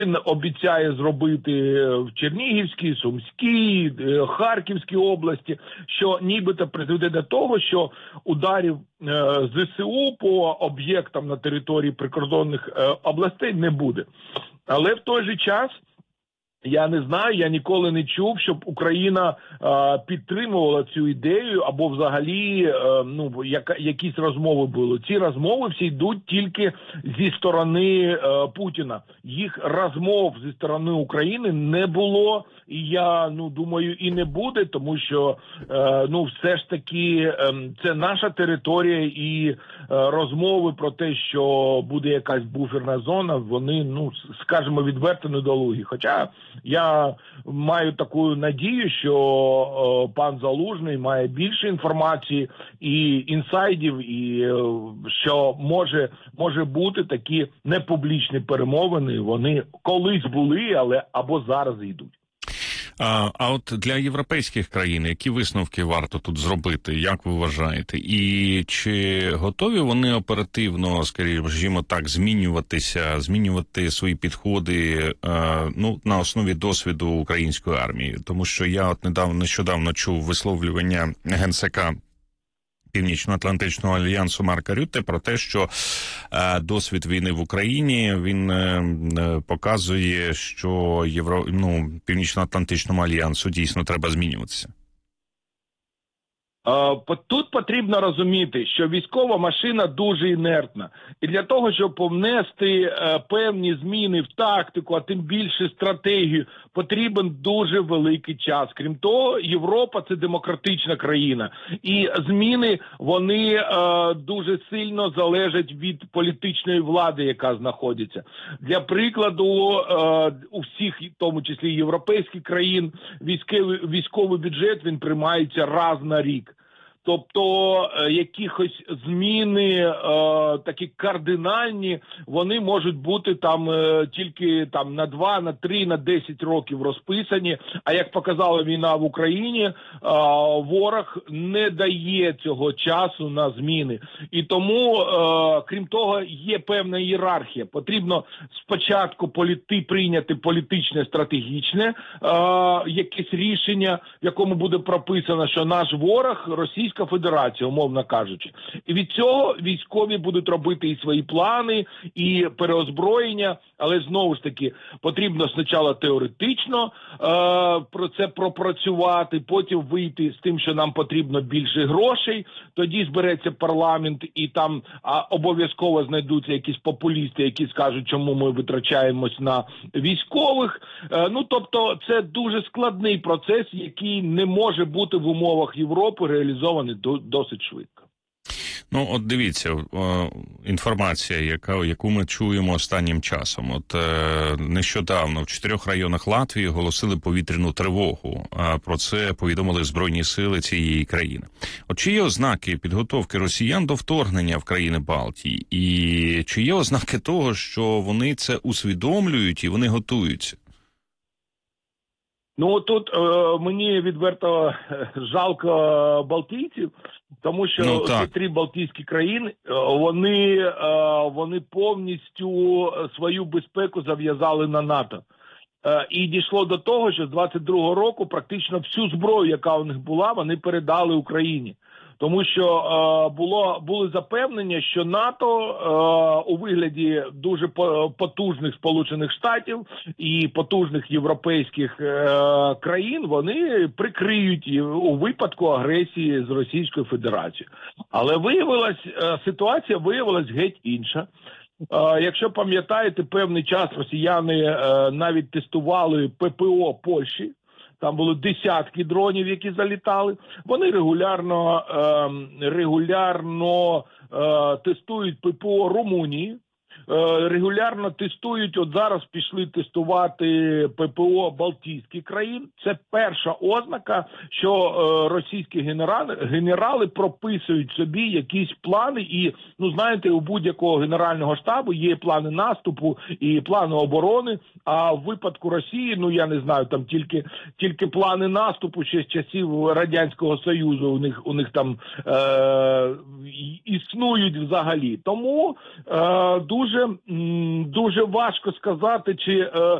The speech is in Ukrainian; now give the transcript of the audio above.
обіцяє зробити в Чернігівській, Сумській, Харківській області, що нібито призведе до того, що ударів ЗСУ по об'єктам на території прикордонних областей не буде. Але в той же час я не знаю, я ніколи не чув, щоб Україна підтримувала цю ідею або взагалі якісь розмови були. Ці розмови всі йдуть тільки зі сторони Путіна. Їх розмов зі сторони України не було, і я думаю, і не буде, тому що все ж таки це наша територія, і розмови про те, що буде якась буферна зона, вони, скажімо, відверто недолугі. Хоча я маю таку надію, що пан Залужний має більше інформації і інсайдів, і що може бути такі непублічні перемовини. Вони колись були, але або зараз йдуть. А от для європейських країн, які висновки варто тут зробити, як ви вважаєте? І чи готові вони оперативно, скажімо так, змінювати свої підходи на основі досвіду української армії? Тому що я от нещодавно чув висловлювання генсека Північно-Атлантичного альянсу Марка Рютте про те, що досвід війни в Україні, він показує, що Північно-Атлантичному альянсу дійсно треба змінюватися. Тут потрібно розуміти, що військова машина дуже інертна. І для того, щоб внести певні зміни в тактику, а тим більше стратегію, потрібен дуже великий час. Крім того, Європа – це демократична країна. І зміни, вони дуже сильно залежать від політичної влади, яка знаходиться. Для прикладу, у всіх, в тому числі європейських країн, військовий бюджет, він приймається раз на рік. Тобто якихось зміни такі кардинальні, вони можуть бути тільки на 2, на 3, на 10 років розписані. А як показала війна в Україні, ворог не дає цього часу на зміни. І тому, крім того, є певна ієрархія. Потрібно спочатку прийняти політичне, стратегічне якесь рішення, в якому буде прописано, що наш ворог – Російська Федерація, умовно кажучи. І від цього військові будуть робити і свої плани, і переозброєння, але знову ж таки потрібно спочатку теоретично про це пропрацювати, потім вийти з тим, що нам потрібно більше грошей, тоді збереться парламент і там обов'язково знайдуться якісь популісти, які скажуть, чому ми витрачаємось на військових. Тобто це дуже складний процес, який не може бути в умовах Європи реалізований досить швидко. От дивіться, інформація, яку ми чуємо останнім часом. Нещодавно в 4 районах Латвії оголосили повітряну тривогу. Про це повідомили Збройні сили цієї країни. Чи є ознаки підготовки росіян до вторгнення в країни Балтії? І чи є ознаки того, що вони це усвідомлюють і вони готуються? Тут мені відверто жалко балтійців, тому що ці 3 балтійські країни, вони повністю свою безпеку зав'язали на НАТО. І дійшло до того, що з 22-го року практично всю зброю, яка у них була, вони передали Україні. Тому що були запевнення, що НАТО у вигляді дуже потужних Сполучених Штатів і потужних європейських країн, вони прикриють у випадку агресії з Російською Федерацією. Але ситуація виявилась геть інша. Якщо пам'ятаєте, певний час росіяни навіть тестували ППО Польщі. Там були десятки дронів, які залітали. Вони регулярно тестують ППО Румунії. Регулярно тестують, зараз пішли тестувати ППО Балтійських країн. Це перша ознака, що російські генерали прописують собі якісь плани. І, знаєте, у будь-якого генерального штабу є плани наступу і плани оборони. А в випадку Росії, я не знаю, там тільки плани наступу ще з часів Радянського Союзу у них там існують взагалі. Тому дуже дуже важко сказати, чи